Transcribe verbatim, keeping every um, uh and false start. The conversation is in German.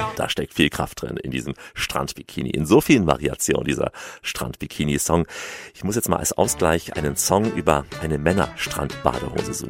Da steckt viel Kraft drin in diesem Strandbikini, in so vielen Variationen dieser Strandbikini-Song. Ich muss jetzt mal als Ausgleich einen Song über eine Männer-Strandbadehose suchen.